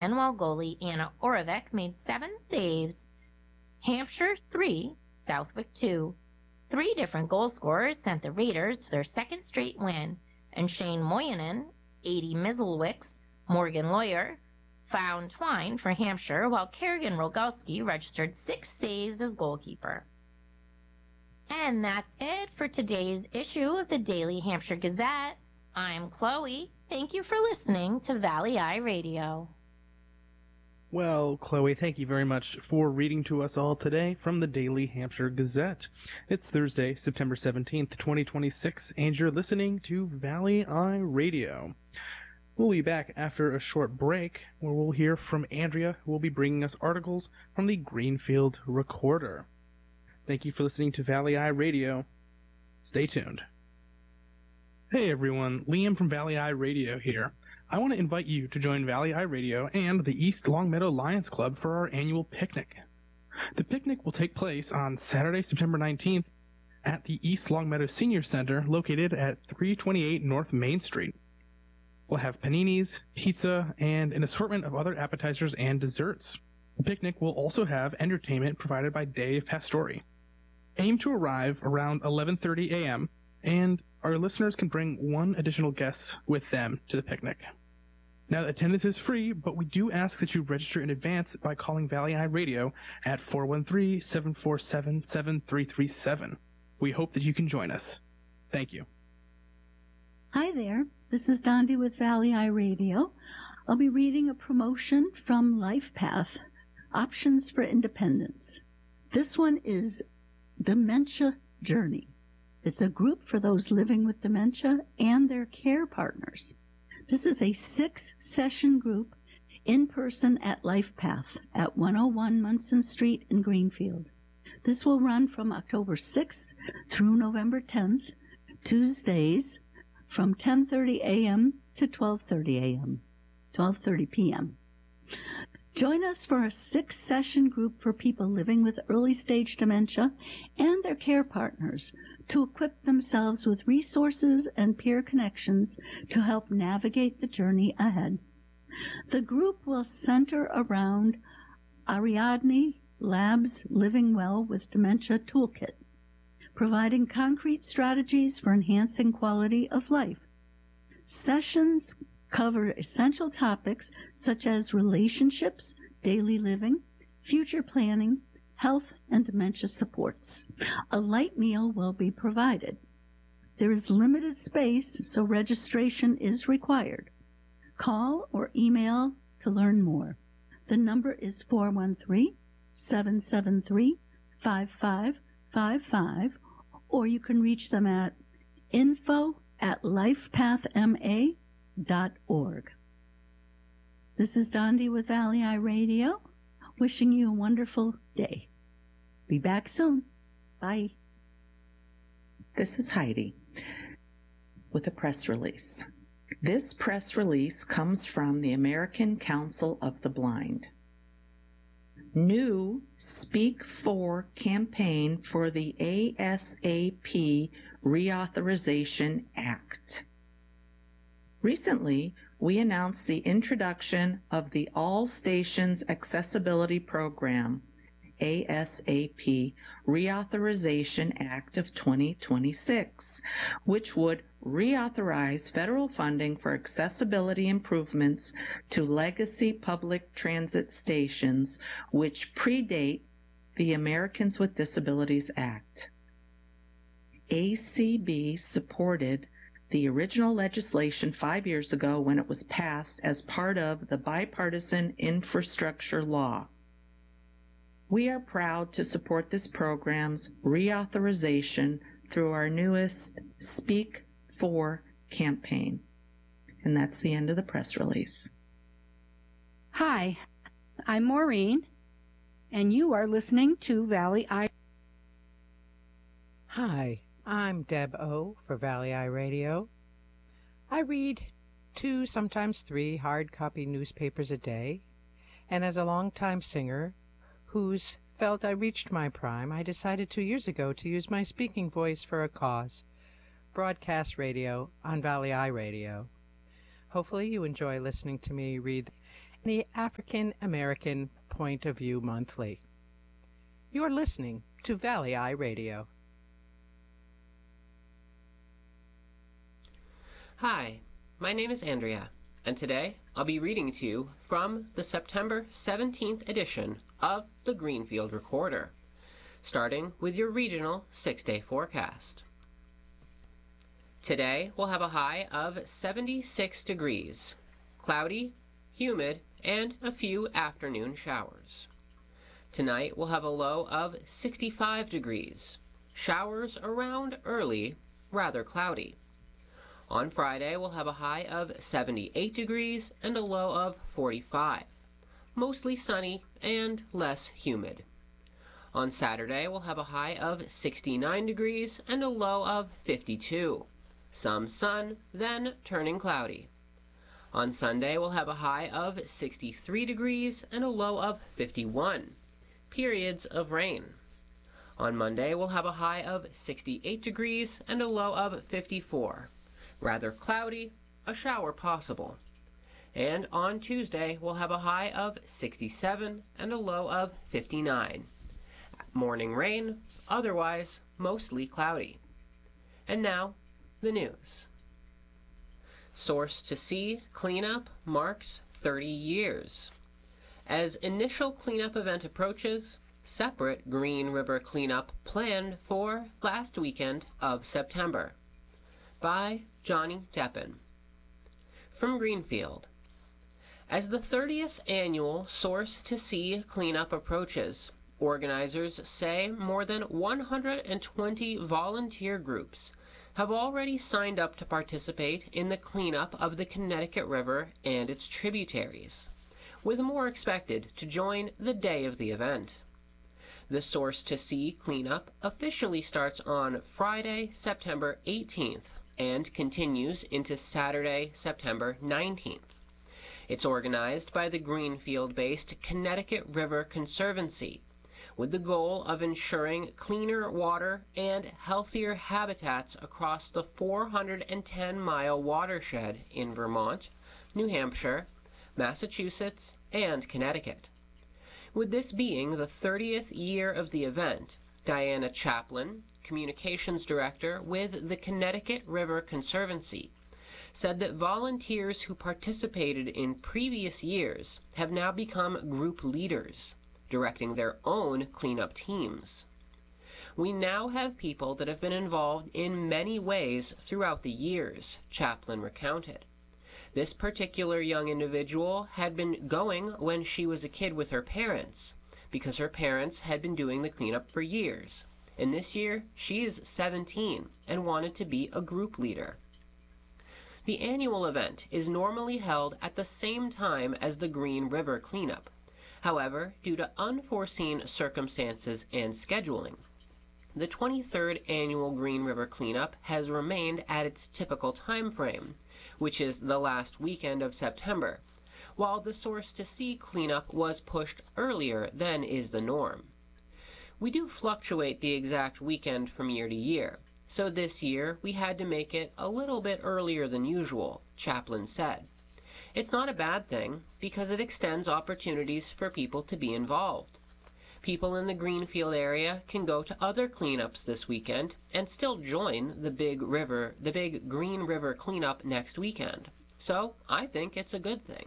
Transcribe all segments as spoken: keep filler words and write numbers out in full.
while goalie Anna Oravec made seven saves. Hampshire three, Southwick two. Three different goal scorers sent the Raiders to their second straight win, and Shane Moyanen, Adi Mizelwicz, Morgan Lawyer, found Twine for Hampshire, while Kerrigan Rogalski registered six saves as goalkeeper. And that's it for today's issue of the Daily Hampshire Gazette. I'm Chloe. Thank you for listening to Valley Eye Radio. Well, Chloe, thank you very much for reading to us all today from the Daily Hampshire Gazette. It's Thursday, September seventeenth, twenty twenty-six, and you're listening to Valley Eye Radio. We'll be back after a short break, where we'll hear from Andrea, who will be bringing us articles from the Greenfield Recorder. Thank you for listening to Valley Eye Radio. Stay tuned. Hey everyone, Liam from Valley Eye Radio here. I want to invite you to join Valley Eye Radio and the East Longmeadow Lions Club for our annual picnic. The picnic will take place on Saturday, September nineteenth at the East Longmeadow Senior Center located at three twenty-eight North Main Street. We'll have paninis, pizza, and an assortment of other appetizers and desserts. The picnic will also have entertainment provided by Dave Pastori. Aim to arrive around eleven thirty a.m., and our listeners can bring one additional guest with them to the picnic. Now, attendance is free, but we do ask that you register in advance by calling Valley Eye Radio at four one three, seven four seven, seven three three seven. We hope that you can join us. Thank you. Hi there. This is Dondi with Valley Eye Radio. I'll be reading a promotion from LifePath, Options for Independence. This one is Dementia Journey. It's a group for those living with dementia and their care partners. This is a six-session group in person at LifePath at one oh one Munson Street in Greenfield. This will run from October sixth through November tenth, Tuesdays from ten thirty a.m. to twelve thirty a.m., twelve thirty p.m. Join us for a six-session group for people living with early-stage dementia and their care partners to equip themselves with resources and peer connections to help navigate the journey ahead. The group will center around Ariadne Labs' Living Well with Dementia Toolkit, providing concrete strategies for enhancing quality of life. Sessions cover essential topics such as relationships, daily living, future planning, health, and dementia supports. A light meal will be provided. There is limited space, so registration is required. Call or email to learn more. The number is four one three, seven seven three, five five five five, or you can reach them at info at lifepathma dot org. This is Dondi with Valley Eye Radio, wishing you a wonderful day. Be back soon. Bye. This is Heidi with a press release. This press release comes from the American Council of the Blind. New Speak For campaign for the A S A P Reauthorization Act. Recently, we announced the introduction of the All Stations Accessibility Program, A S A P Reauthorization Act of twenty twenty-six, which would reauthorize federal funding for accessibility improvements to legacy public transit stations which predate the Americans with Disabilities Act. A C B supported the original legislation five years ago when it was passed as part of the bipartisan infrastructure law. We are proud to support this program's reauthorization through our newest Speak For campaign. And that's the end of the press release. Hi, I'm Maureen, and you are listening to Valley Eye. Hi, I'm Deb O. for Valley Eye Radio. I read two, sometimes three hard copy newspapers a day, and as a longtime singer who's felt I reached my prime, I decided two years ago to use my speaking voice for a cause, broadcast radio on Valley Eye Radio. Hopefully you enjoy listening to me read, the African American Point of View Monthly. You're listening to Valley Eye Radio. Hi, my name is Andrea, and today I'll be reading to you from the September seventeenth edition of the Greenfield Recorder, starting with your regional six-day forecast. Today we'll have a high of seventy-six degrees, cloudy, humid, and a few afternoon showers. Tonight we'll have a low of sixty-five degrees, showers around early, rather cloudy. On Friday we'll have a high of seventy-eight degrees and a low of forty-five, mostly sunny and less humid. On Saturday we'll have a high of sixty-nine degrees and a low of fifty-two, some sun, then turning cloudy. On Sunday we'll have a high of sixty-three degrees and a low of fifty-one, periods of rain. On Monday we'll have a high of sixty-eight degrees and a low of fifty-four, rather cloudy, a shower possible. And on Tuesday we'll have a high of sixty-seven and a low of fifty-nine. Morning rain, otherwise mostly cloudy. And now, the news. Source to Sea cleanup marks thirty years. As initial cleanup event approaches, separate Green River cleanup planned for last weekend of September. By Johnny Deppen. From Greenfield. As the thirtieth annual Source to Sea cleanup approaches, organizers say more than one hundred twenty volunteer groups have already signed up to participate in the cleanup of the Connecticut River and its tributaries, with more expected to join the day of the event. The Source to Sea cleanup officially starts on Friday, September eighteenth, and continues into Saturday, September nineteenth. It's organized by the Greenfield-based Connecticut River Conservancy, with the goal of ensuring cleaner water and healthier habitats across the four hundred ten mile watershed in Vermont, New Hampshire, Massachusetts, and Connecticut. With this being the thirtieth year of the event, Diana Chaplin, Communications Director with the Connecticut River Conservancy, said that volunteers who participated in previous years have now become group leaders, directing their own cleanup teams. We now have people that have been involved in many ways throughout the years, Chaplin recounted. This particular young individual had been going when she was a kid with her parents, because her parents had been doing the cleanup for years. And this year, she is seventeen and wanted to be a group leader. The annual event is normally held at the same time as the Green River cleanup. However, due to unforeseen circumstances and scheduling, the twenty-third annual Green River cleanup has remained at its typical time frame, which is the last weekend of September, while the Source to Sea cleanup was pushed earlier than is the norm. We do fluctuate the exact weekend from year to year, so this year we had to make it a little bit earlier than usual, Chaplin said. It's not a bad thing, because it extends opportunities for people to be involved. People in the Greenfield area can go to other cleanups this weekend and still join the big river, the big Green River cleanup next weekend. So I think it's a good thing.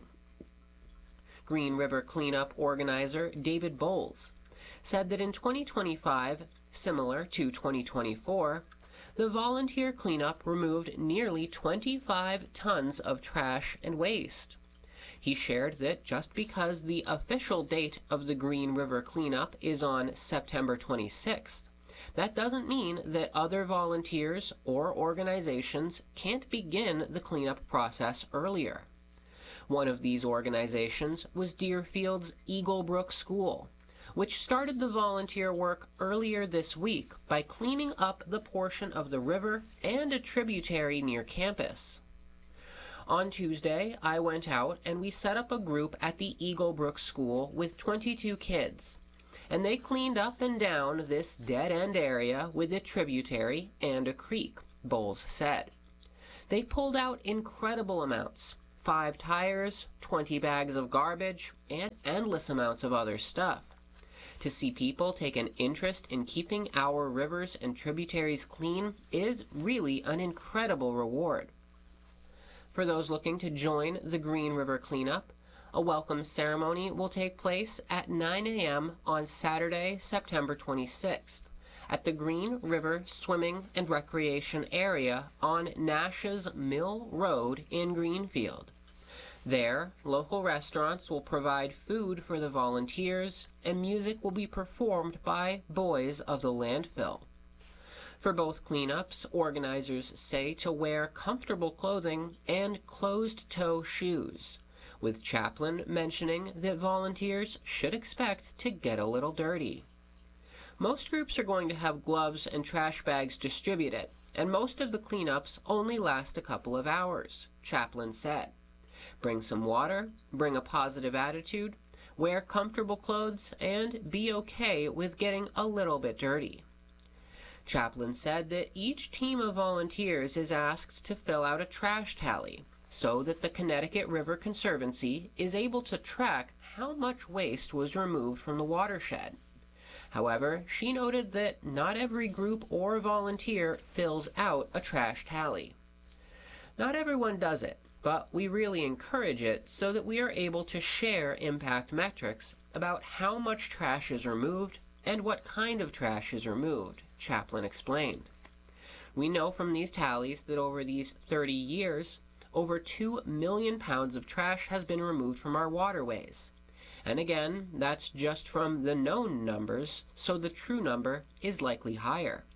Green River cleanup organizer David Bowles said that in twenty twenty-five, similar to twenty twenty-four, the volunteer cleanup removed nearly twenty-five tons of trash and waste. He shared that just because the official date of the Green River cleanup is on September twenty-sixth, that doesn't mean that other volunteers or organizations can't begin the cleanup process earlier. One of these organizations was Deerfield's Eagle Brook School, which started the volunteer work earlier this week by cleaning up the portion of the river and a tributary near campus. On Tuesday, I went out and we set up a group at the Eagle Brook School with twenty-two kids, and they cleaned up and down this dead-end area with a tributary and a creek, Bowles said. They pulled out incredible amounts, five tires, twenty bags of garbage, and endless amounts of other stuff. To see people take an interest in keeping our rivers and tributaries clean is really an incredible reward. For those looking to join the Green River Cleanup, a welcome ceremony will take place at nine a m on Saturday, September twenty-sixth, at the Green River Swimming and Recreation Area on Nash's Mill Road in Greenfield. There, local restaurants will provide food for the volunteers, and music will be performed by Boys of the Landfill. For both cleanups, organizers say to wear comfortable clothing and closed-toe shoes, with Chaplin mentioning that volunteers should expect to get a little dirty. Most groups are going to have gloves and trash bags distributed, and most of the cleanups only last a couple of hours, Chaplin said. Bring some water, bring a positive attitude, wear comfortable clothes, and be okay with getting a little bit dirty. Chaplin said that each team of volunteers is asked to fill out a trash tally so that the Connecticut River Conservancy is able to track how much waste was removed from the watershed. However, she noted that not every group or volunteer fills out a trash tally. Not everyone does it, but we really encourage it so that we are able to share impact metrics about how much trash is removed and what kind of trash is removed, Chaplin explained. We know from these tallies that over these thirty years, over two million pounds of trash has been removed from our waterways. And again, that's just from the known numbers, so the true number is likely higher.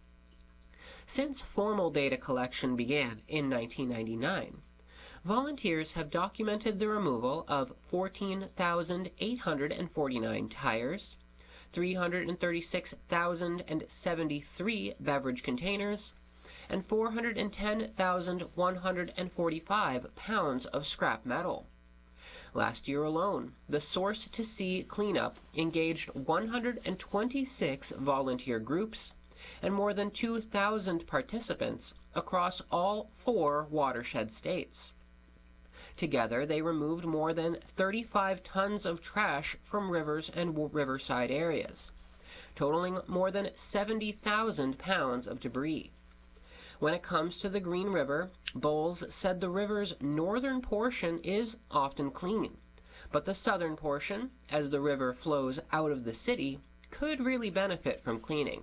Since formal data collection began in nineteen ninety-nine, volunteers have documented the removal of fourteen thousand eight hundred forty-nine tires, three hundred thirty-six thousand seventy-three beverage containers, and four hundred ten thousand one hundred forty-five pounds of scrap metal. Last year alone, the Source to Sea cleanup engaged one hundred twenty-six volunteer groups and more than two thousand participants across all four watershed states. Together, they removed more than thirty-five tons of trash from rivers and riverside areas, totaling more than seventy thousand pounds of debris. When it comes to the Green River, Bowles said the river's northern portion is often clean, but the southern portion, as the river flows out of the city, could really benefit from cleaning.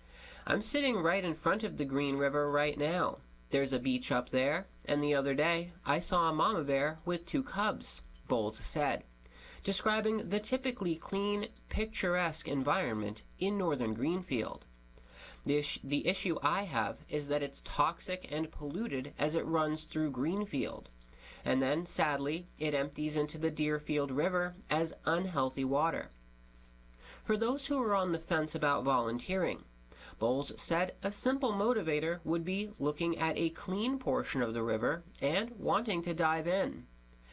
I'm sitting right in front of the Green River right now. There's a beach up there, and the other day I saw a mama bear with two cubs, Bowles said, describing the typically clean, picturesque environment in northern Greenfield. The, is- the issue I have is that it's toxic and polluted as it runs through Greenfield, and then, sadly, it empties into the Deerfield River as unhealthy water. For those who are on the fence about volunteering, Bowles said a simple motivator would be looking at a clean portion of the river and wanting to dive in.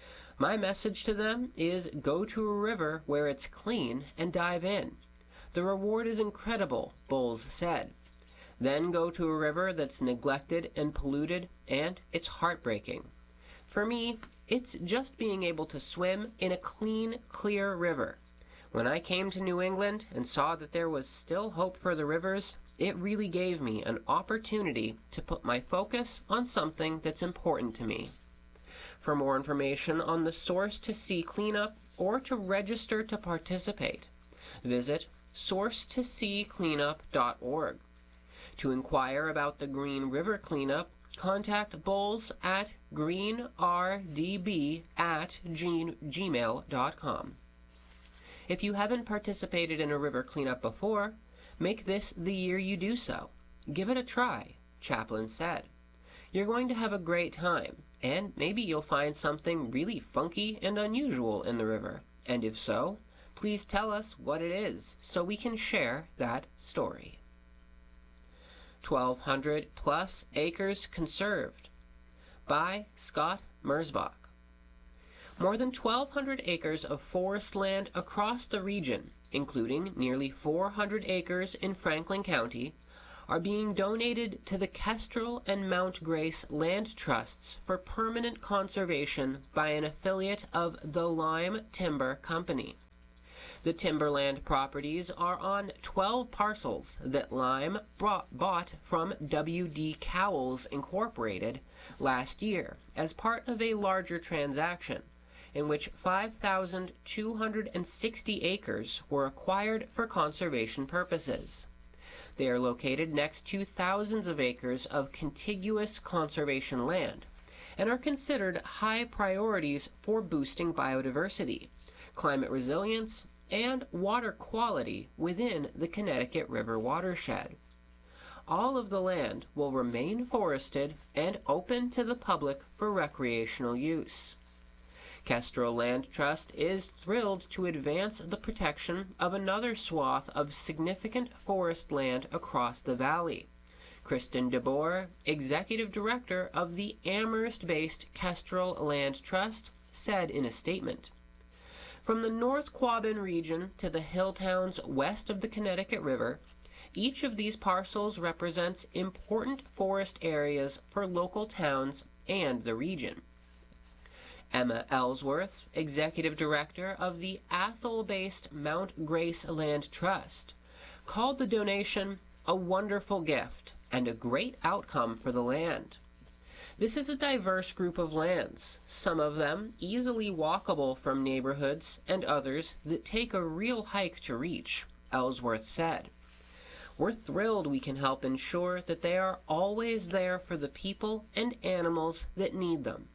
My message to them is go to a river where it's clean and dive in. The reward is incredible, Bowles said. Then go to a river that's neglected and polluted, and it's heartbreaking. For me, it's just being able to swim in a clean, clear river. When I came to New England and saw that there was still hope for the rivers, it really gave me an opportunity to put my focus on something that's important to me. For more information on the Source to Sea cleanup or to register to participate, visit source to sea cleanup dot org. To inquire about the Green River cleanup, contact Bowles at greenrdb at gmail dot com. If you haven't participated in a river cleanup before, make this the year you do so. Give it a try, Chaplin said. You're going to have a great time, and maybe you'll find something really funky and unusual in the river, and if so, please tell us what it is so we can share that story. twelve hundred plus acres conserved by Scott Merzbach. More than twelve hundred acres of forest land across the region, including nearly four hundred acres in Franklin County, are being donated to the Kestrel and Mount Grace Land Trusts for permanent conservation by an affiliate of the Lime Timber Company. The timberland properties are on twelve parcels that Lime brought, bought from W D Cowles Incorporated last year as part of a larger transaction in which five thousand two hundred sixty acres were acquired for conservation purposes. They are located next to thousands of acres of contiguous conservation land and are considered high priorities for boosting biodiversity, climate resilience, and water quality within the Connecticut River watershed. All of the land will remain forested and open to the public for recreational use. Kestrel Land Trust is thrilled to advance the protection of another swath of significant forest land across the valley. Kristen DeBoer, Executive Director of the Amherst-based Kestrel Land Trust, said in a statement, "From the North Quabbin region to the hill towns west of the Connecticut River, each of these parcels represents important forest areas for local towns and the region." Emma Ellsworth, Executive Director of the Athol-based Mount Grace Land Trust, called the donation a wonderful gift and a great outcome for the land. This is a diverse group of lands, some of them easily walkable from neighborhoods and others that take a real hike to reach, Ellsworth said. We're thrilled we can help ensure that they are always there for the people and animals that need them.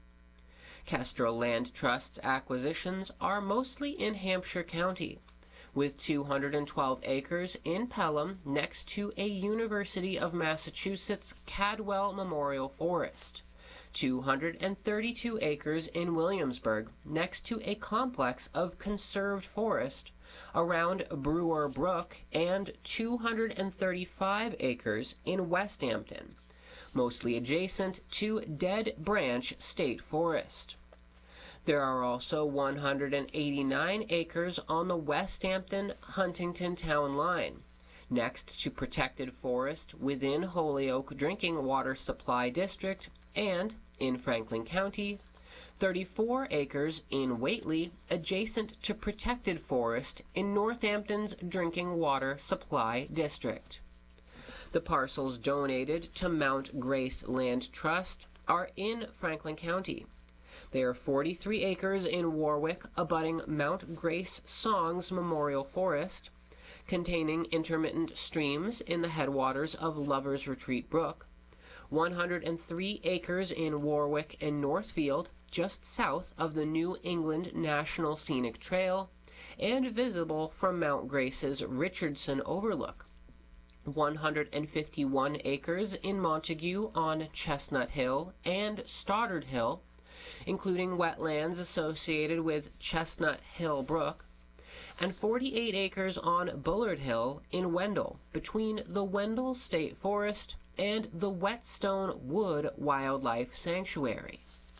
Kestrel Land Trust's acquisitions are mostly in Hampshire County, with two hundred twelve acres in Pelham next to a University of Massachusetts Cadwell Memorial Forest, two hundred thirty-two acres in Williamsburg next to a complex of conserved forest around Brewer Brook, and two hundred thirty-five acres in Westampton, mostly adjacent to Dead Branch State Forest. There are also one hundred eighty-nine acres on the Westampton-Huntington town line, next to protected forest within Holyoke Drinking Water Supply District, and, in Franklin County, thirty-four acres in Whately, adjacent to protected forest in Northampton's Drinking Water Supply District. The parcels donated to Mount Grace Land Trust are in Franklin County. They are forty-three acres in Warwick, abutting Mount Grace Songs Memorial Forest, containing intermittent streams in the headwaters of Lover's Retreat Brook, one hundred three acres in Warwick and Northfield, just south of the New England National Scenic Trail, and visible from Mount Grace's Richardson Overlook, one hundred fifty-one acres in Montague on Chestnut Hill and Stoddard Hill, including wetlands associated with Chestnut Hill Brook, and forty-eight acres on Bullard Hill in Wendell, between the Wendell State Forest and the Whetstone Wood Wildlife Sanctuary.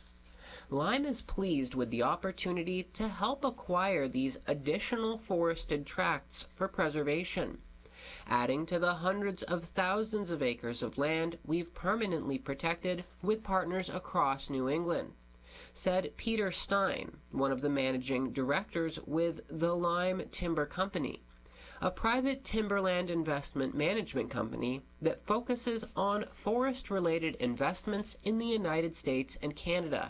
Lime is pleased with the opportunity to help acquire these additional forested tracts for preservation, adding to the hundreds of thousands of acres of land we've permanently protected with partners across New England, said Peter Stein, one of the managing directors with the Lime Timber Company, a private timberland investment management company that focuses on forest-related investments in the United States and Canada.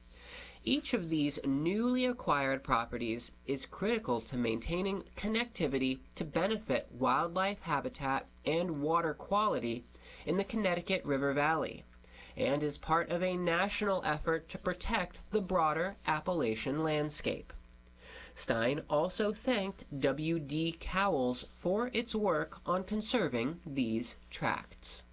Each of these newly acquired properties is critical to maintaining connectivity to benefit wildlife habitat and water quality in the Connecticut River Valley, and is part of a national effort to protect the broader Appalachian landscape. Stein also thanked W D Cowles for its work on conserving these tracts.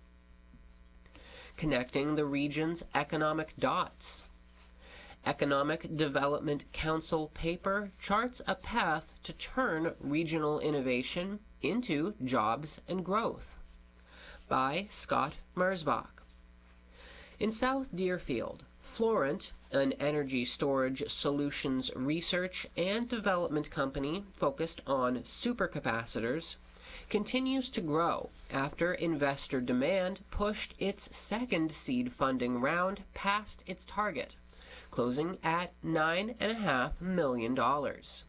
Connecting the region's economic dots. Economic Development Council paper charts a path to turn regional innovation into jobs and growth. By Scott Merzbach. In South Deerfield, Florent, an energy storage solutions research and development company focused on supercapacitors, continues to grow after investor demand pushed its second seed funding round past its target, closing at nine point five million dollars.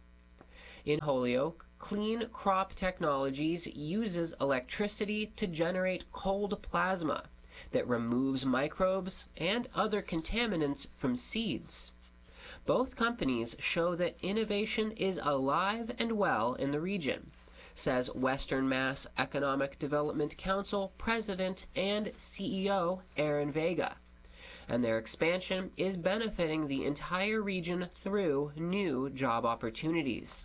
In Holyoke, Clean Crop Technologies uses electricity to generate cold plasma that removes microbes and other contaminants from seeds. Both companies show that innovation is alive and well in the region, says Western Mass Economic Development Council President and C E O Aaron Vega, and their expansion is benefiting the entire region through new job opportunities.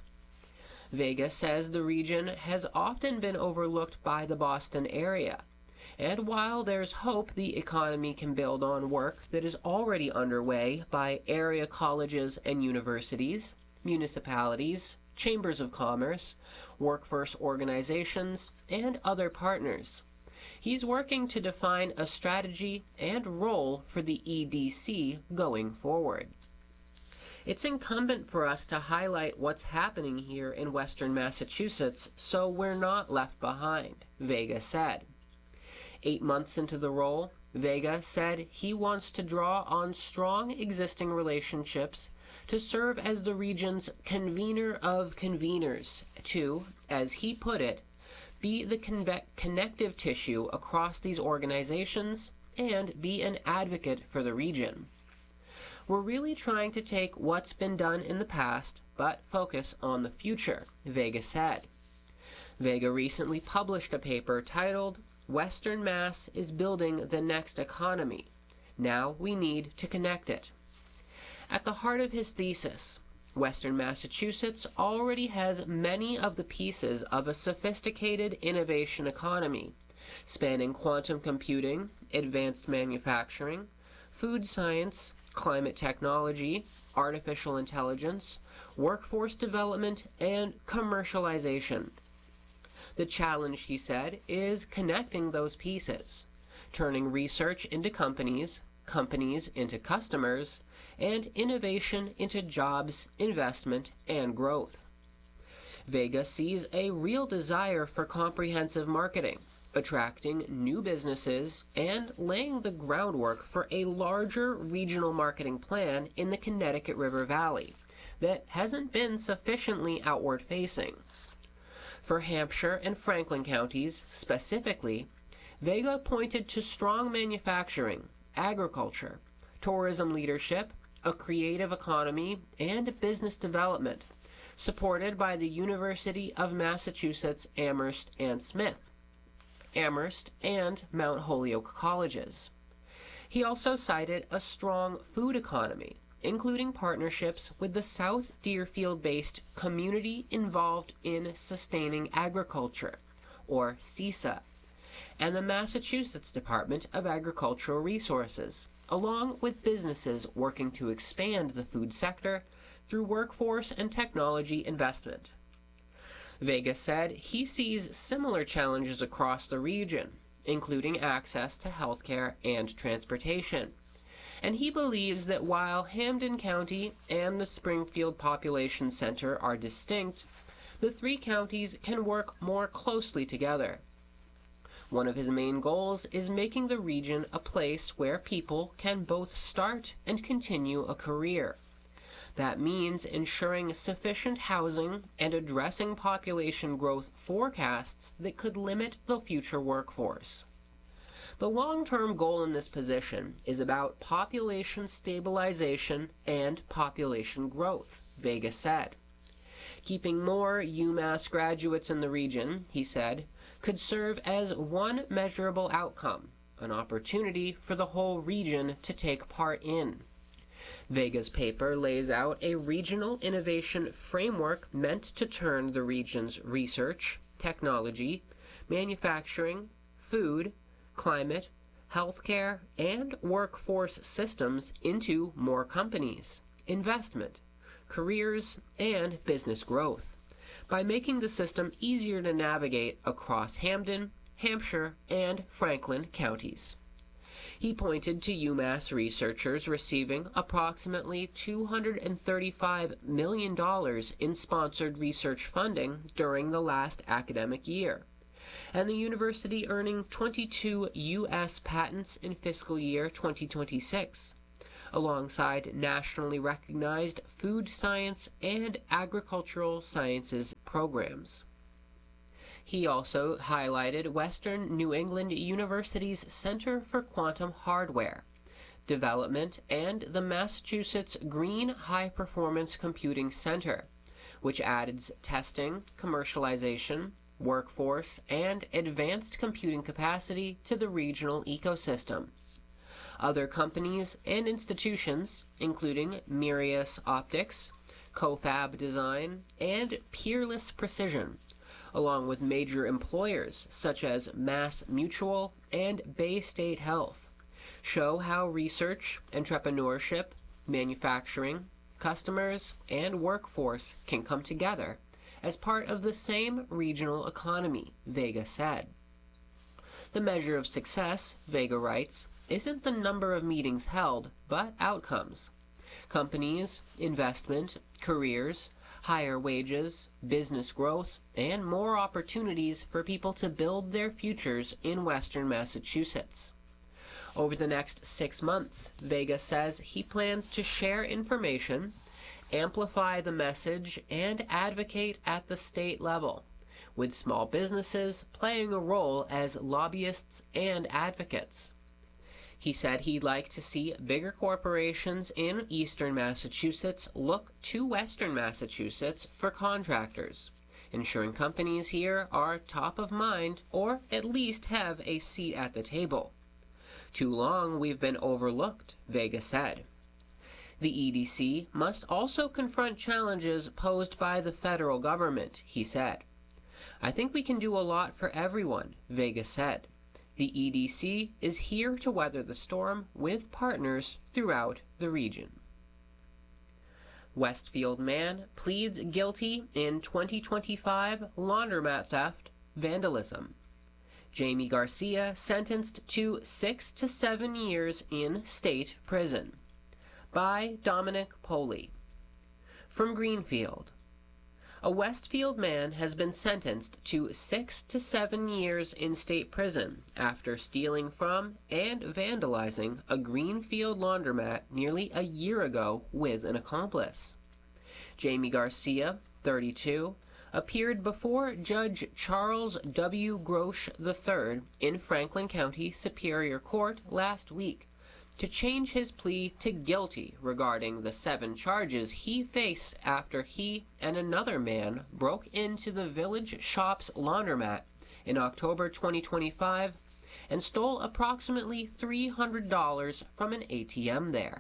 Vega says the region has often been overlooked by the Boston area, and while there's hope the economy can build on work that is already underway by area colleges and universities, municipalities, chambers of commerce, workforce organizations, and other partners, he's working to define a strategy and role for the E D C going forward. It's incumbent for us to highlight what's happening here in Western Massachusetts so we're not left behind, Vega said. Eight months into the role, Vega said he wants to draw on strong existing relationships to serve as the region's convener of conveners to, as he put it, be the conve- connective tissue across these organizations and be an advocate for the region. We're really trying to take what's been done in the past, but focus on the future, Vega said. Vega recently published a paper titled, Western Mass is Building the Next Economy. Now we need to connect it. At the heart of his thesis, Western Massachusetts already has many of the pieces of a sophisticated innovation economy, spanning quantum computing, advanced manufacturing, food science, climate technology, artificial intelligence, workforce development, and commercialization. The challenge, he said, is connecting those pieces, turning research into companies, companies into customers, and innovation into jobs, investment, and growth. Vega sees a real desire for comprehensive marketing, attracting new businesses, and laying the groundwork for a larger regional marketing plan in the Connecticut River Valley that hasn't been sufficiently outward-facing. For Hampshire and Franklin counties, specifically, Vega pointed to strong manufacturing, agriculture, tourism leadership, a creative economy, and business development, supported by the University of Massachusetts Amherst and Smith, Amherst, and Mount Holyoke colleges. He also cited a strong food economy, including partnerships with the South Deerfield-based Community Involved in Sustaining Agriculture, or C I S A, and the Massachusetts Department of Agricultural Resources, along with businesses working to expand the food sector through workforce and technology investment. Vega said he sees similar challenges across the region, including access to healthcare and transportation. And he believes that while Hampden County and the Springfield Population Center are distinct, the three counties can work more closely together. One of his main goals is making the region a place where people can both start and continue a career. That means ensuring sufficient housing and addressing population growth forecasts that could limit the future workforce. The long-term goal in this position is about population stabilization and population growth, Vega said. Keeping more UMass graduates in the region, he said, could serve as one measurable outcome, an opportunity for the whole region to take part in. Vega's paper lays out a regional innovation framework meant to turn the region's research, technology, manufacturing, food, climate, healthcare, and workforce systems into more companies, investment, careers, and business growth, by making the system easier to navigate across Hampden, Hampshire, and Franklin counties. He pointed to UMass researchers receiving approximately two hundred thirty-five million dollars in sponsored research funding during the last academic year, and the university earning twenty-two U S patents in fiscal year twenty twenty-six, alongside nationally recognized food science and agricultural sciences programs. He also highlighted Western New England University's Center for Quantum Hardware Development and the Massachusetts Green High Performance Computing Center, which adds testing, commercialization, workforce, and advanced computing capacity to the regional ecosystem. Other companies and institutions, including Mirius Optics, CoFab Design, and Peerless Precision, along with major employers such as Mass Mutual and Bay State Health, show how research, entrepreneurship, manufacturing, customers, and workforce can come together as part of the same regional economy, Vega said. The measure of success, Vega writes, isn't the number of meetings held, but outcomes. Companies, investment, careers, higher wages, business growth, and more opportunities for people to build their futures in Western Massachusetts. Over the next six months, Vega says he plans to share information, amplify the message, and advocate at the state level, with small businesses playing a role as lobbyists and advocates. He said he'd like to see bigger corporations in eastern Massachusetts look to western Massachusetts for contractors, ensuring companies here are top of mind or at least have a seat at the table. Too long we've been overlooked, Vega said. The E D C must also confront challenges posed by the federal government, he said. I think we can do a lot for everyone, Vega said. The E D C is here to weather the storm with partners throughout the region. Westfield man pleads guilty in twenty twenty-five laundromat theft, vandalism. Jamie Garcia sentenced to six to seven years in state prison. By Dominic Poley. From Greenfield. A Westfield man has been sentenced to six to seven years in state prison after stealing from and vandalizing a Greenfield laundromat nearly a year ago with an accomplice. Jamie Garcia, thirty-two, appeared before Judge Charles W. Grosh the third in Franklin County Superior Court last week to change his plea to guilty regarding the seven charges he faced after he and another man broke into the Village Shops laundromat in October twenty twenty-five and stole approximately three hundred dollars from an A T M there.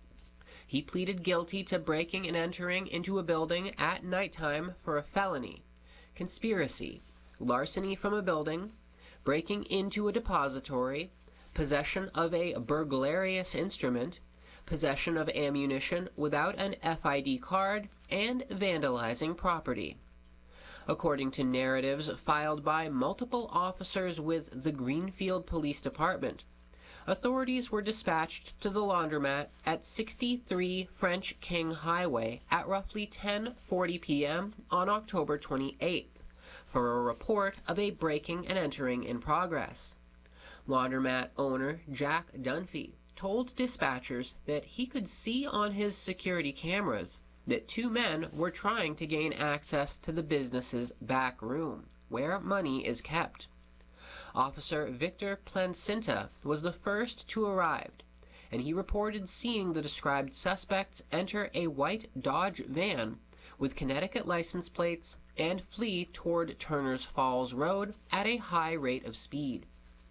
He pleaded guilty to breaking and entering into a building at nighttime for a felony, conspiracy, larceny from a building, breaking into a depository, possession of a burglarious instrument, possession of ammunition without an F I D card, and vandalizing property. According to narratives filed by multiple officers with the Greenfield Police Department, authorities were dispatched to the laundromat at sixty-three French King Highway at roughly ten forty p m on October twenty-eighth for a report of a breaking and entering in progress. Laundromat owner Jack Dunphy told dispatchers that he could see on his security cameras that two men were trying to gain access to the business's back room, where money is kept. Officer Victor Plancinta was the first to arrive, and he reported seeing the described suspects enter a white Dodge van with Connecticut license plates and flee toward Turner's Falls Road at a high rate of speed.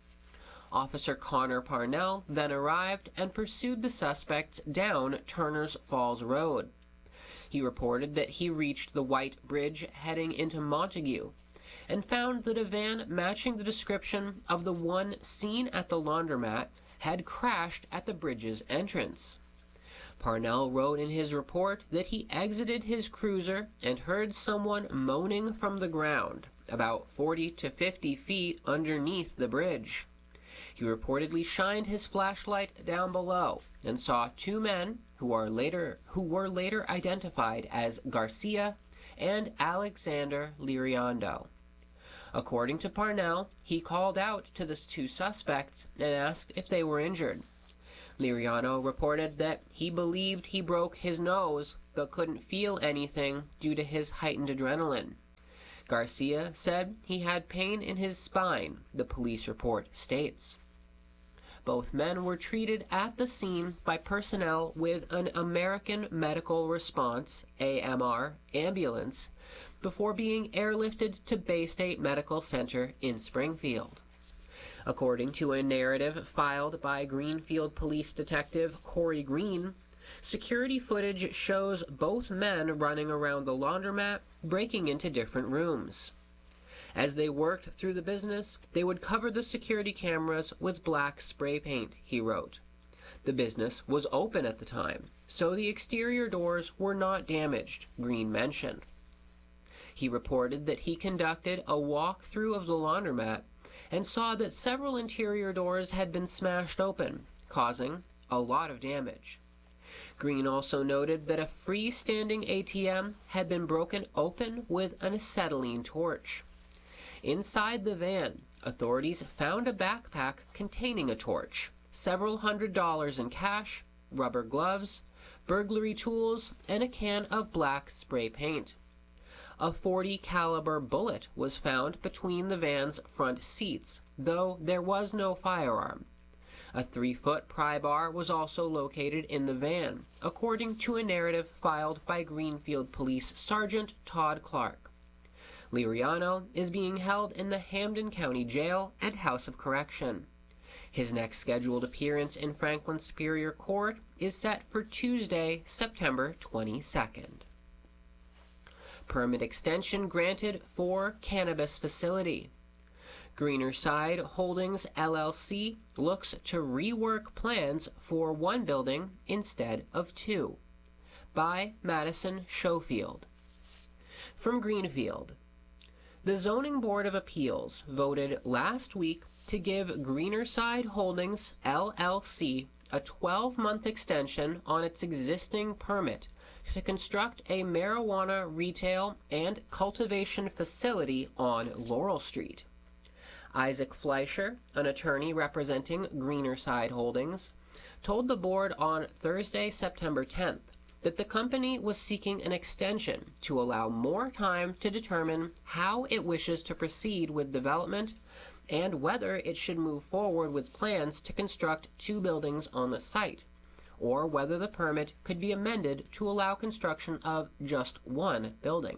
Officer Connor Parnell then arrived and pursued the suspects down Turner's Falls Road. He reported that he reached the White Bridge heading into Montague and found that a van matching the description of the one seen at the laundromat had crashed at the bridge's entrance. Parnell wrote in his report that he exited his cruiser and heard someone moaning from the ground, about forty to fifty feet underneath the bridge. He reportedly shined his flashlight down below and saw two men who are later who were later identified as Garcia and Alexander Liriano. According to Parnell, he called out to the two suspects and asked if they were injured. Liriano reported that he believed he broke his nose but couldn't feel anything due to his heightened adrenaline. Garcia said he had pain in his spine, the police report states. Both men were treated at the scene by personnel with an American Medical Response A M R ambulance before being airlifted to Bay State Medical Center in Springfield. According to a narrative filed by Greenfield Police Detective Corey Green, security footage shows both men running around the laundromat, breaking into different rooms. As they worked through the business, they would cover the security cameras with black spray paint, he wrote. The business was open at the time, so the exterior doors were not damaged, Green mentioned. He reported that he conducted a walkthrough of the laundromat and saw that several interior doors had been smashed open, causing a lot of damage. Green also noted that a freestanding A T M had been broken open with an acetylene torch. Inside the van, authorities found a backpack containing a torch, several hundred dollars in cash, rubber gloves, burglary tools, and a can of black spray paint. A forty caliber bullet was found between the van's front seats, though there was no firearm. A three-foot pry bar was also located in the van, according to a narrative filed by Greenfield Police Sergeant Todd Clark. Liriano is being held in the Hampden County Jail and House of Correction. His next scheduled appearance in Franklin Superior Court is set for Tuesday, September twenty-second. Permit extension granted for cannabis facility. Greener Side Holdings L L C looks to rework plans for one building instead of two. By Madison Schofield. From Greenfield. The Zoning Board of Appeals voted last week to give Greener Side Holdings L L C a twelve-month extension on its existing permit to construct a marijuana retail and cultivation facility on Laurel Street. Isaac Fleischer, an attorney representing Greener Side Holdings, told the board on Thursday, September tenth, that the company was seeking an extension to allow more time to determine how it wishes to proceed with development and whether it should move forward with plans to construct two buildings on the site, or whether the permit could be amended to allow construction of just one building.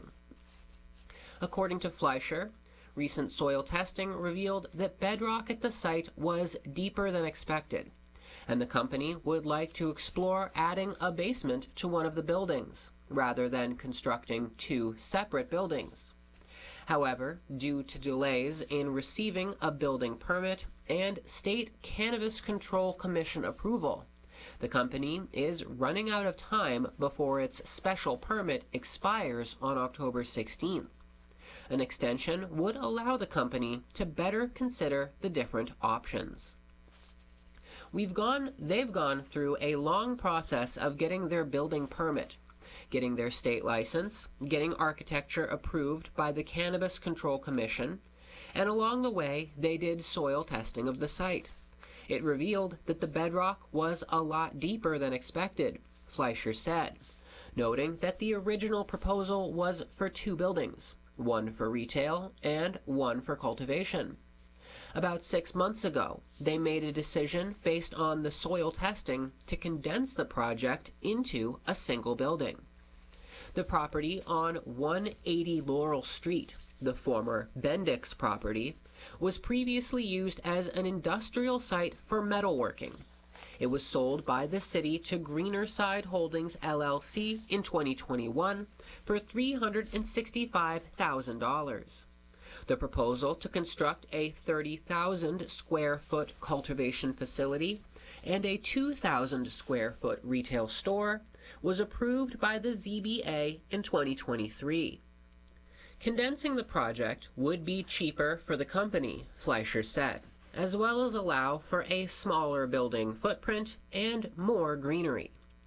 According to Fleischer, recent soil testing revealed that bedrock at the site was deeper than expected, and the company would like to explore adding a basement to one of the buildings, rather than constructing two separate buildings. However, due to delays in receiving a building permit and State Cannabis Control Commission approval, the company is running out of time before its special permit expires on October sixteenth. An extension would allow the company to better consider the different options. We've gone, they've gone through a long process of getting their building permit, getting their state license, getting architecture approved by the Cannabis Control Commission, and along the way they did soil testing of the site. It revealed that the bedrock was a lot deeper than expected, Fleischer said, noting that the original proposal was for two buildings, one for retail and one for cultivation. About six months ago, they made a decision based on the soil testing to condense the project into a single building. The property on one eighty Laurel Street, the former Bendix property, was previously used as an industrial site for metalworking. It was sold by the city to Greener Side Holdings L L C in twenty twenty-one for three hundred sixty-five thousand dollars. The proposal to construct a thirty thousand square foot cultivation facility and a two thousand square foot retail store was approved by the Z B A in twenty twenty-three. Condensing the project would be cheaper for the company, Fleischer said, as well as allow for a smaller building footprint and more greenery.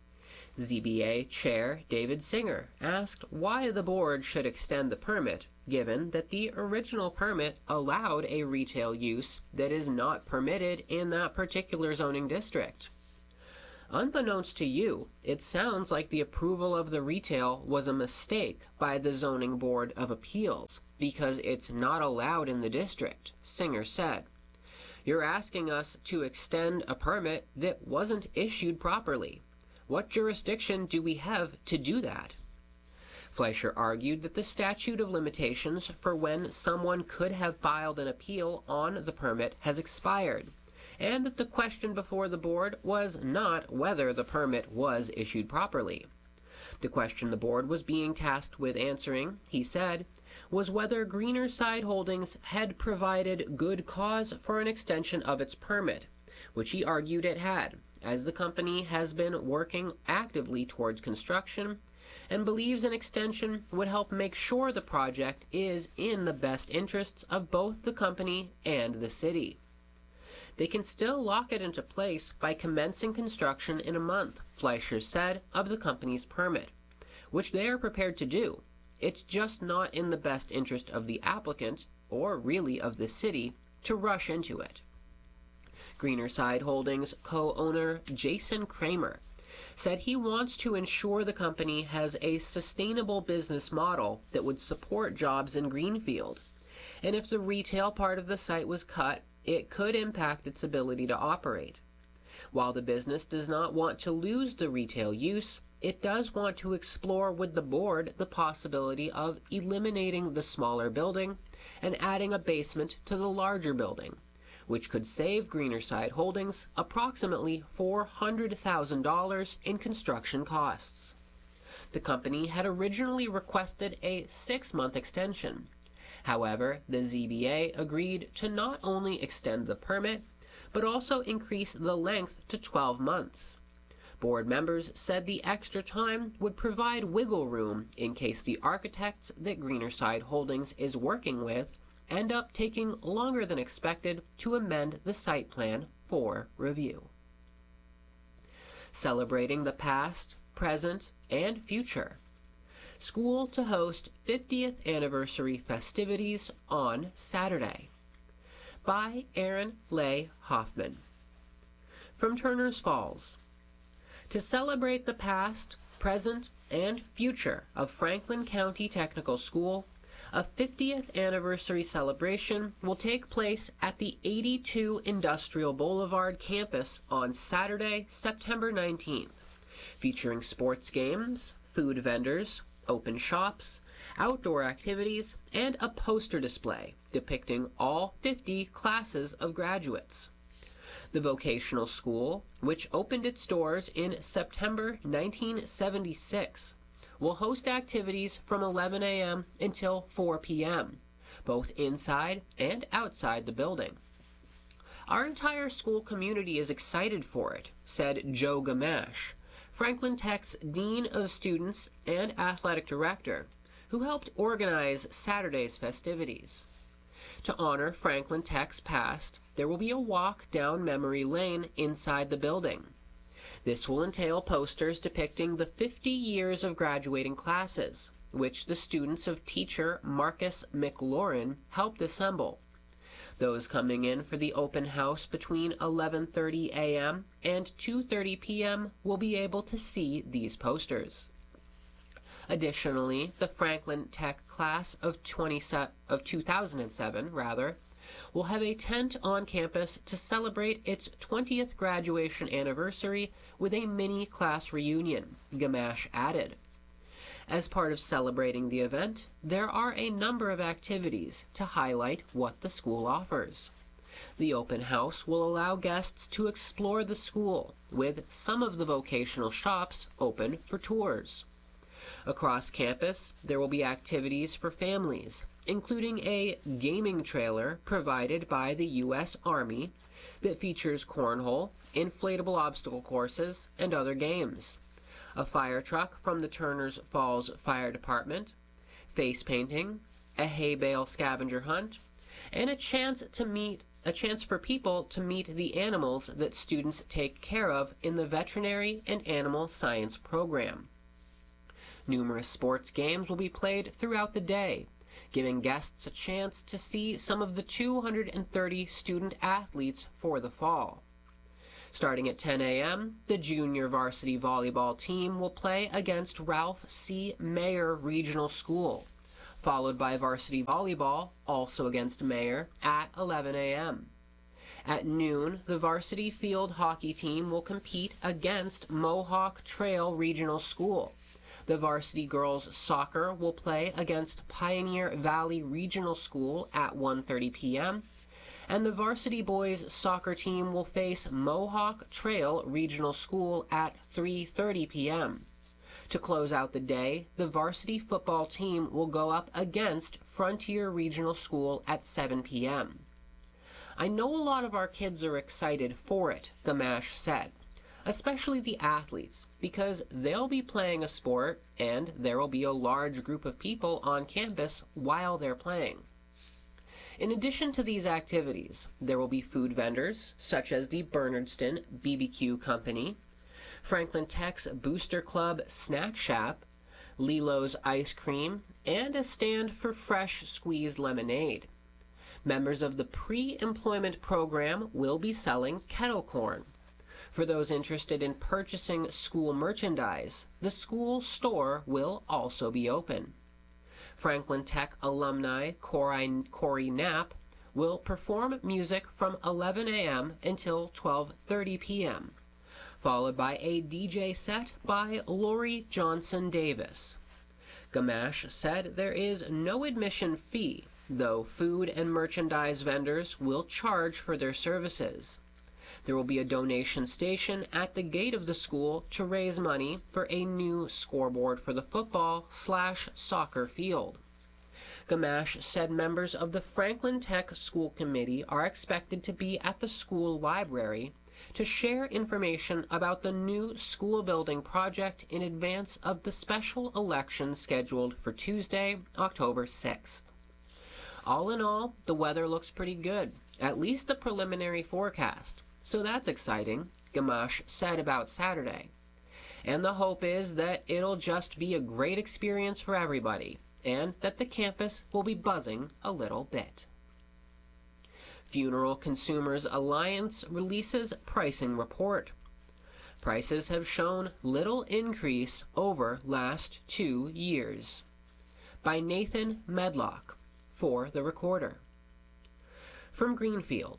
Z B A Chair David Singer asked why the board should extend the permit, given that the original permit allowed a retail use that is not permitted in that particular zoning district. Unbeknownst to you, it sounds like the approval of the retail was a mistake by the Zoning Board of Appeals, because it's not allowed in the district, Singer said. You're asking us to extend a permit that wasn't issued properly. What jurisdiction do we have to do that? Fleischer argued that the statute of limitations for when someone could have filed an appeal on the permit has expired, and that the question before the board was not whether the permit was issued properly. The question the board was being tasked with answering, he said, was whether Greener Side Holdings had provided good cause for an extension of its permit, which he argued it had, as the company has been working actively towards construction and believes an extension would help make sure the project is in the best interests of both the company and the city. They can still lock it into place by commencing construction in a month, Fleischer said of the company's permit, which they are prepared to do. It's just not in the best interest of the applicant, or really of the city, to rush into it. Greener Side Holdings co-owner Jason Kramer said he wants to ensure the company has a sustainable business model that would support jobs in Greenfield, and if the retail part of the site was cut, it could impact its ability to operate. While the business does not want to lose the retail use, it does want to explore with the board the possibility of eliminating the smaller building and adding a basement to the larger building, which could save Greener Side Holdings approximately four hundred thousand dollars in construction costs. The company had originally requested a six-month extension. However, the Z B A agreed to not only extend the permit, but also increase the length to twelve months. Board members said the extra time would provide wiggle room in case the architects that Greener Side Holdings is working with end up taking longer than expected to amend the site plan for review. Celebrating the past, present, and future. School to host fiftieth anniversary festivities on Saturday. By Aaron Leigh Hoffman. From Turner's Falls. To celebrate the past, present, and future of Franklin County Technical School, a fiftieth anniversary celebration will take place at the eighty-two Industrial Boulevard campus on Saturday, September nineteenth, featuring sports games, food vendors, open shops, outdoor activities, and a poster display depicting all fifty classes of graduates. The vocational school, which opened its doors in September nineteen seventy-six, will host activities from eleven a m until four p m, both inside and outside the building. Our entire school community is excited for it, said Joe Gamache, Franklin Tech's Dean of Students and Athletic Director, who helped organize Saturday's festivities. To honor Franklin Tech's past, there will be a walk down memory lane inside the building. This will entail posters depicting the fifty years of graduating classes, which the students of teacher Marcus McLaurin helped assemble. Those coming in for the open house between eleven thirty a m and two thirty p m will be able to see these posters. Additionally, the Franklin Tech class of, twenty, of two thousand seven rather, will have a tent on campus to celebrate its twentieth graduation anniversary with a mini class reunion, Gamache added. As part of celebrating the event, there are a number of activities to highlight what the school offers. The open house will allow guests to explore the school, with some of the vocational shops open for tours. Across campus, there will be activities for families, including a gaming trailer provided by the U S Army that features cornhole, inflatable obstacle courses, and other games, a fire truck from the Turner's Falls Fire Department, face painting, a hay bale scavenger hunt, and a chance to meet a chance for people to meet the animals that students take care of in the veterinary and animal science program. Numerous sports games will be played throughout the day, giving guests a chance to see some of the two hundred thirty student athletes for the fall. Starting at ten a m, the junior varsity volleyball team will play against Ralph C. Mayer Regional School, followed by varsity volleyball, also against Mayer, at eleven a m At noon, the varsity field hockey team will compete against Mohawk Trail Regional School. The varsity girls soccer will play against Pioneer Valley Regional School at one thirty p m and the varsity boys soccer team will face Mohawk Trail Regional School at three thirty p m To close out the day, the varsity football team will go up against Frontier Regional School at seven p m I know a lot of our kids are excited for it, Gamache said, especially the athletes, because they'll be playing a sport and there will be a large group of people on campus while they're playing. In addition to these activities, there will be food vendors, such as the Bernardston B B Q Company, Franklin Tech's Booster Club Snack Shack, Lilo's Ice Cream, and a stand for fresh squeezed lemonade. Members of the pre-employment program will be selling kettle corn. For those interested in purchasing school merchandise, the school store will also be open. Franklin Tech alumni Corey, Corey Knapp will perform music from eleven a m until twelve thirty p m, followed by a D J set by Lori Johnson Davis. Gamache said there is no admission fee, though food and merchandise vendors will charge for their services. There will be a donation station at the gate of the school to raise money for a new scoreboard for the football slash soccer field. Gamache said members of the Franklin Tech School Committee are expected to be at the school library to share information about the new school building project in advance of the special election scheduled for Tuesday, October sixth. All in all, the weather looks pretty good, at least the preliminary forecast. So that's exciting, Gamache said about Saturday. And the hope is that it'll just be a great experience for everybody, and that the campus will be buzzing a little bit. Funeral Consumers Alliance releases pricing report. Prices have shown little increase over last two years. By Nathan Medlock, for The Recorder. From Greenfield.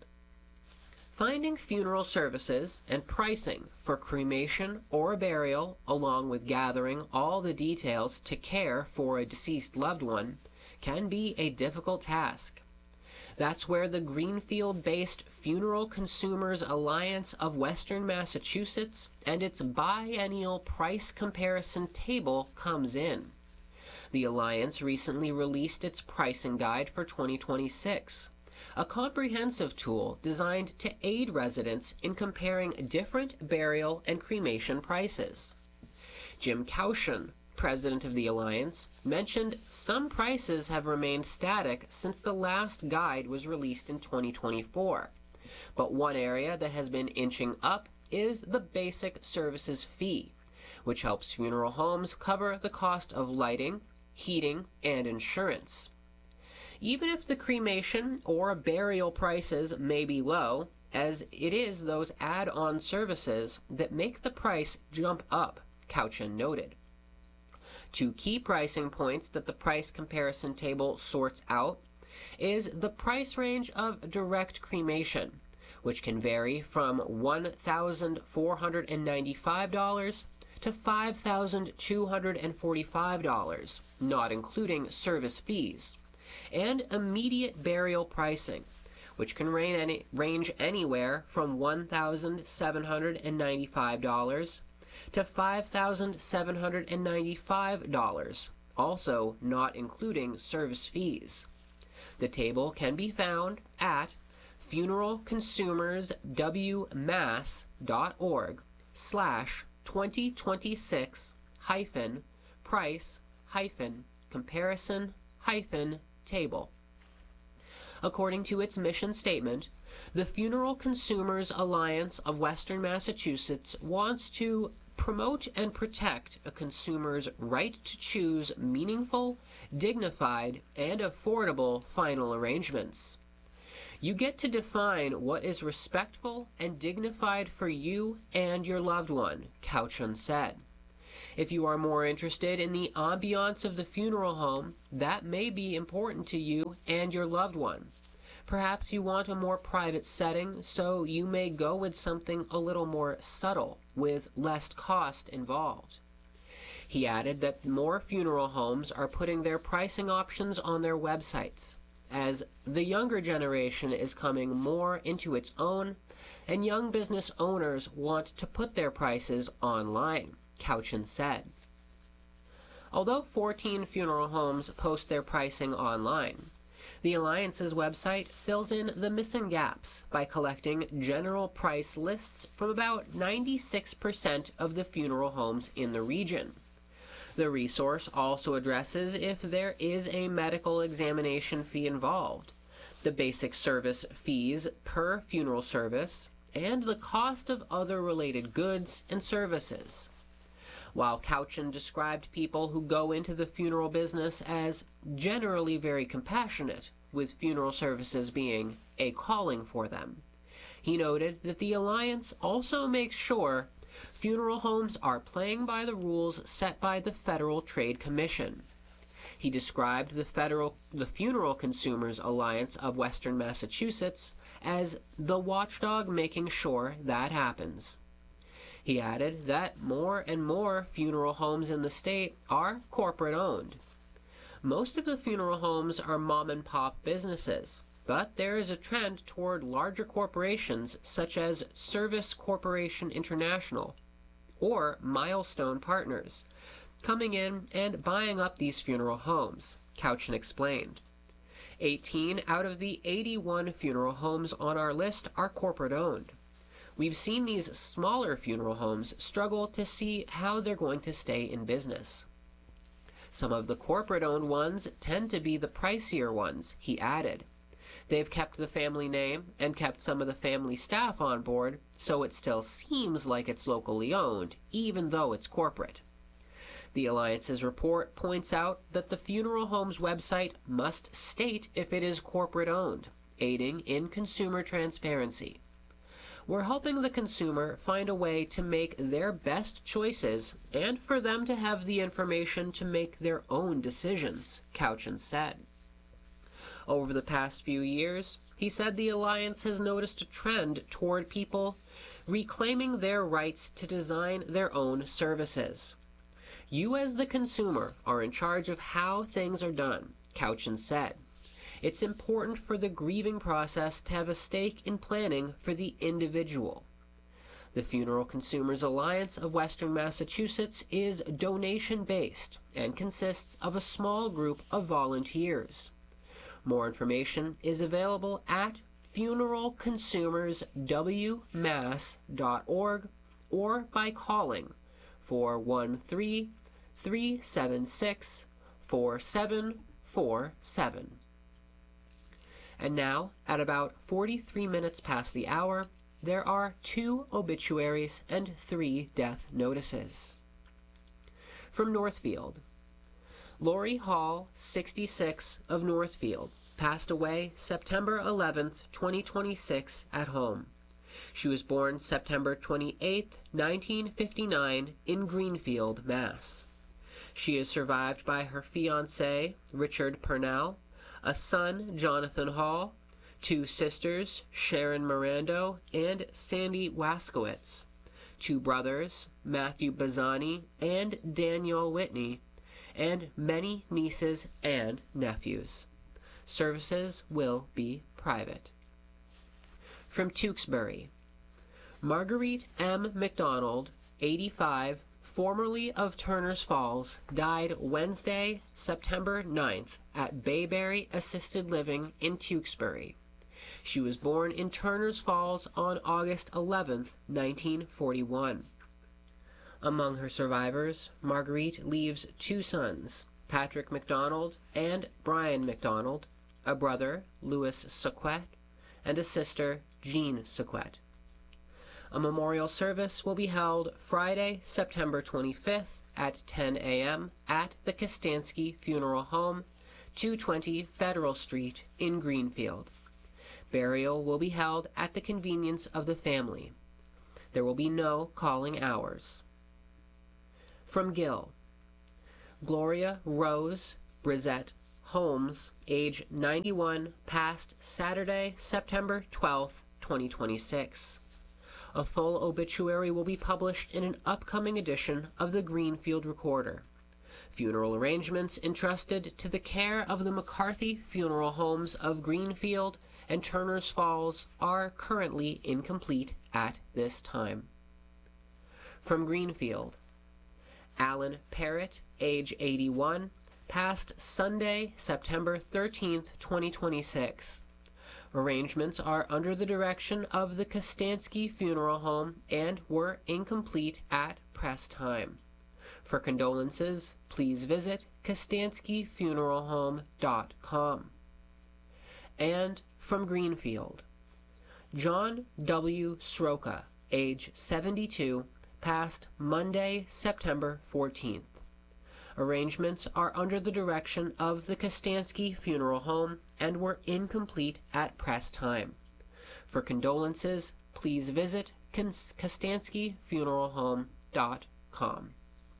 Finding funeral services and pricing for cremation or burial, along with gathering all the details to care for a deceased loved one, can be a difficult task. That's where the Greenfield-based Funeral Consumers Alliance of Western Massachusetts and its biennial price comparison table comes in. The Alliance recently released its pricing guide for twenty twenty-six. A comprehensive tool designed to aid residents in comparing different burial and cremation prices. Jim Caution, president of the Alliance, mentioned some prices have remained static since the last guide was released in twenty twenty-four, but one area that has been inching up is the basic services fee, which helps funeral homes cover the cost of lighting, heating, and insurance. Even if the cremation or burial prices may be low, as it is those add-on services that make the price jump up, Caution noted. Two key pricing points that the price comparison table sorts out is the price range of direct cremation, which can vary from one thousand four hundred ninety-five dollars to five thousand two hundred forty-five dollars, not including service fees, and immediate burial pricing, which can range anywhere from one thousand seven hundred ninety-five dollars to five thousand seven hundred ninety-five dollars, also not including service fees. The table can be found at funeralconsumerswmass.org slash 2026 hyphen price hyphen comparison hyphen table. According to its mission statement, the Funeral Consumers Alliance of Western Massachusetts wants to promote and protect a consumer's right to choose meaningful, dignified, and affordable final arrangements. You get to define what is respectful and dignified for you and your loved one, Couchon said. If you are more interested in the ambiance of the funeral home, that may be important to you and your loved one. Perhaps you want a more private setting, so you may go with something a little more subtle, with less cost involved. He added that more funeral homes are putting their pricing options on their websites, as the younger generation is coming more into its own, and young business owners want to put their prices online, Couchon said. Although fourteen funeral homes post their pricing online, the Alliance's website fills in the missing gaps by collecting general price lists from about ninety-six percent of the funeral homes in the region. The resource also addresses if there is a medical examination fee involved, the basic service fees per funeral service, and the cost of other related goods and services. While Couchon described people who go into the funeral business as generally very compassionate, with funeral services being a calling for them, he noted that the Alliance also makes sure funeral homes are playing by the rules set by the Federal Trade Commission. He described the Federal, the Funeral Consumers Alliance of Western Massachusetts as the watchdog making sure that happens. He added that more and more funeral homes in the state are corporate-owned. Most of the funeral homes are mom-and-pop businesses, but there is a trend toward larger corporations such as Service Corporation International or Milestone Partners coming in and buying up these funeral homes, Couchon explained. eighteen out of the eighty-one funeral homes on our list are corporate-owned. We've seen these smaller funeral homes struggle to see how they're going to stay in business. Some of the corporate-owned ones tend to be the pricier ones, he added. They've kept the family name and kept some of the family staff on board, so it still seems like it's locally owned, even though it's corporate. The Alliance's report points out that the funeral home's website must state if it is corporate-owned, aiding in consumer transparency. We're helping the consumer find a way to make their best choices and for them to have the information to make their own decisions, Couchon said. Over the past few years, he said the Alliance has noticed a trend toward people reclaiming their rights to design their own services. You as the consumer are in charge of how things are done, Couchon said. It's important for the grieving process to have a stake in planning for the individual. The Funeral Consumers Alliance of Western Massachusetts is donation-based and consists of a small group of volunteers. More information is available at funeral consumers w mass dot org or by calling four one three, three seven six, four seven four seven. And now, at about forty-three minutes past the hour, there are two obituaries and three death notices. From Northfield, Lori Hall, sixty-six, of Northfield, passed away September eleventh, twenty twenty-six, at home. She was born September twenty-eighth, nineteen fifty-nine, in Greenfield, Mass. She is survived by her fiancé, Richard Purnell, a son, Jonathan Hall, two sisters, Sharon Mirando and Sandy Waskowitz, two brothers, Matthew Bazzani and Daniel Whitney, and many nieces and nephews. Services will be private. From Tewksbury, Marguerite M. McDonald, eighty-five, formerly of Turner's Falls, died Wednesday, September ninth, at Bayberry Assisted Living in Tewksbury. She was born in Turner's Falls on August eleventh, nineteen forty-one. Among her survivors, Marguerite leaves two sons, Patrick McDonald and Brian McDonald, a brother, Louis Sequet, and a sister, Jean Sequet. A memorial service will be held Friday, September twenty-fifth at ten a m at the Kostansky Funeral Home, two twenty Federal Street in Greenfield. Burial will be held at the convenience of the family. There will be no calling hours. From Gill, Gloria Rose Brizette Holmes, age ninety-one, passed Saturday, September twelfth, twenty twenty-six. A full obituary will be published in an upcoming edition of the Greenfield Recorder. Funeral arrangements entrusted to the care of the McCarthy Funeral Homes of Greenfield and Turners Falls are currently incomplete at this time. From Greenfield, Alan Parrott, age eighty-one, passed Sunday, September thirteenth, twenty twenty-six. Arrangements are under the direction of the Kostansky Funeral Home and were incomplete at press time. For condolences, please visit kostansky funeral home dot com. And from Greenfield, John W. Sroka, age seventy-two, passed Monday, September fourteenth. Arrangements are under the direction of the Kostansky Funeral Home and were incomplete at press time. For condolences, please visit kostansky funeral home dot com.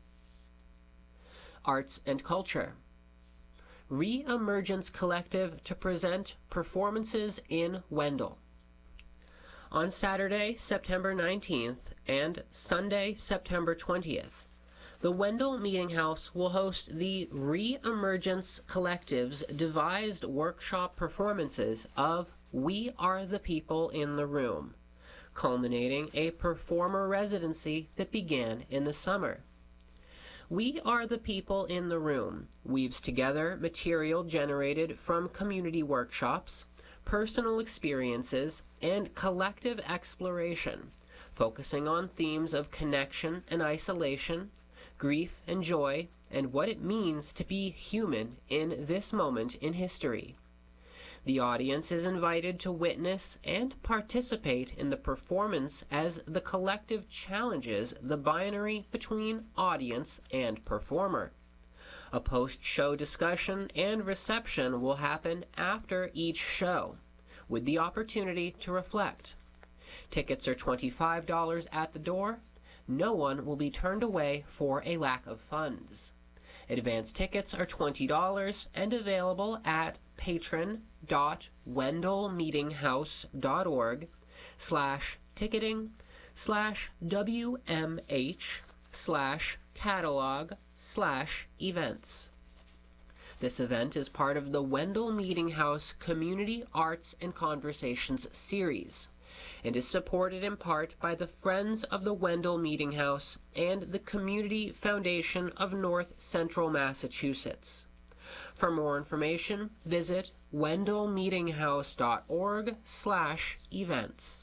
Arts and Culture. Re-Emergence Collective to present performances in Wendell. On Saturday, September nineteenth and Sunday, September twentieth, the Wendell Meeting House will host the Re-Emergence Collective's devised workshop performances of We Are the People in the Room, culminating a performer residency that began in the summer. We Are the People in the Room weaves together material generated from community workshops, personal experiences, and collective exploration, focusing on themes of connection and isolation, grief and joy, and what it means to be human in this moment in history. The audience is invited to witness and participate in the performance as the collective challenges the binary between audience and performer. A post-show discussion and reception will happen after each show, with the opportunity to reflect. Tickets are twenty-five dollars at the door. No one will be turned away for a lack of funds. Advance tickets are twenty dollars and available at patron.wendellmeetinghouse.org slash ticketing slash WMH slash catalog slash events. This event is part of the Wendell Meeting House Community Arts and Conversations series, and is supported in part by the Friends of the Wendell Meeting House and the Community Foundation of North Central Massachusetts. For more information, visit wendellmeetinghouse.org slash events.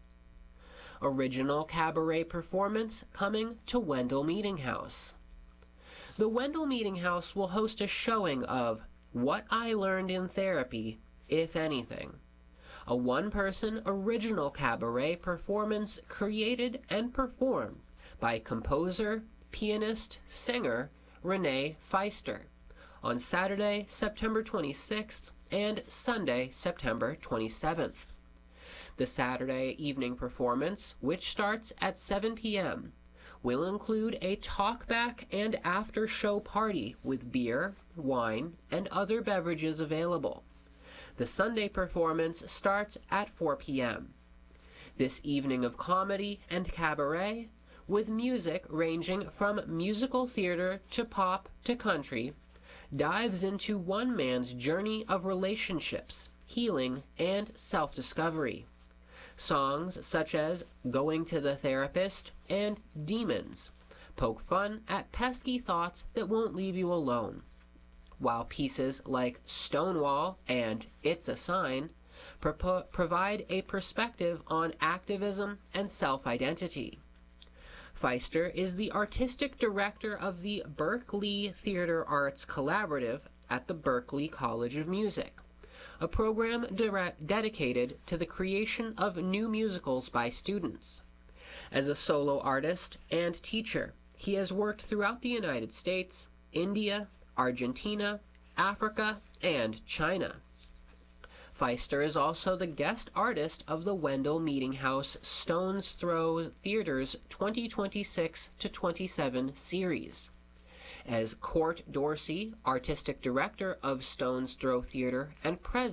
Original cabaret performance coming to Wendell Meeting House. The Wendell Meeting House will host a showing of What I Learned in Therapy, If Anything, a one-person original cabaret performance created and performed by composer, pianist, singer Renee Feister on Saturday, September twenty-sixth and Sunday, September twenty-seventh. The Saturday evening performance, which starts at seven p m, will include a talkback and after-show party with beer, wine, and other beverages available. The Sunday performance starts at four p m This evening of comedy and cabaret, with music ranging from musical theater to pop to country, dives into one man's journey of relationships, healing, and self-discovery. Songs such as Going to the Therapist and Demons poke fun at pesky thoughts that won't leave you alone, while pieces like Stonewall and It's a Sign pro- provide a perspective on activism and self-identity. Feister is the artistic director of the Berkeley Theater Arts Collaborative at the Berklee College of Music, a program direct dedicated to the creation of new musicals by students. As a solo artist and teacher, he has worked throughout the United States, India, Argentina, Africa, and China. Feister is also the guest artist of the Wendell Meeting House Stone's Throw Theater's twenty twenty-six to twenty-seven series. As Court Dorsey, artistic director of Stone's Throw Theater and president